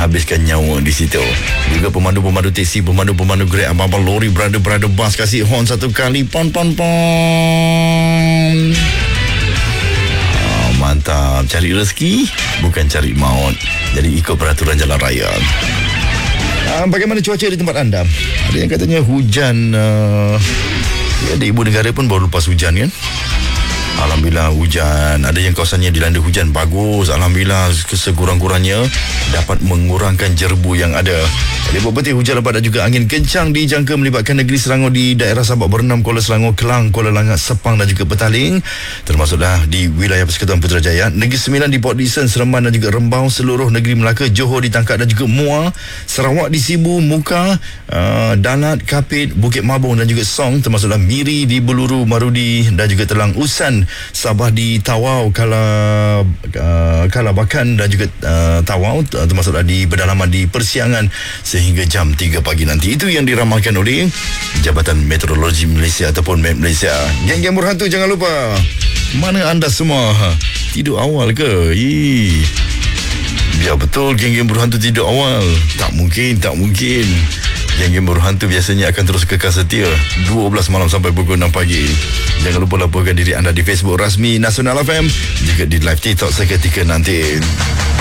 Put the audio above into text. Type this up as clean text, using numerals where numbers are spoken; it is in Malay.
menghabiskan nyawa di situ. Juga pemandu-pemandu teksi, pemandu-pemandu Grab, abang-abang lori, brother-brother bus, kasih horn satu kali, pon. Mantap. Cari rezeki bukan cari maut. Jadi ikut peraturan jalan raya. Bagaimana cuaca di tempat anda? Ada yang katanya hujan. Di ibu negara pun baru lepas hujan kan. Alhamdulillah hujan. Ada yang kawasannya dilanda hujan bagus. Alhamdulillah sekurang-kurangnya dapat mengurangkan jerbu yang ada. Di beberapa hujan lebat dan juga angin kencang dijangka melibatkan negeri Selangor di daerah Sabak Bernam, Kuala Selangor, Kelang, Kuala Langat, Sepang dan juga Petaling. Termasuklah di wilayah Persekutuan Putrajaya, Negeri Sembilan di Port Dickson, Seremban dan juga Rembau, seluruh negeri Melaka, Johor di Tangkak dan juga Muar, Sarawak di Sibu, Muka, Dalat, Kapit, Bukit Mabung dan juga Song, termasuklah Miri di Beluru, Marudi dan juga Telang Usan, Sabah di Tawau, Kalabakan dan juga Tawau, termasuklah di pedalaman di Persiangan sehingga jam 3 pagi nanti. Itu yang diramalkan oleh Jabatan Meteorologi Malaysia ataupun MET Malaysia. Geng-geng berhantu, jangan lupa, mana anda semua tidur awal ke? Biar betul geng-geng berhantu tidur awal. Tak mungkin. Geng-geng berhantu biasanya akan terus kekal setia 12 malam sampai pukul 6 pagi. Jangan lupa laporkan diri anda di Facebook rasmi Nasional FM, juga di live TikTok seketika nanti.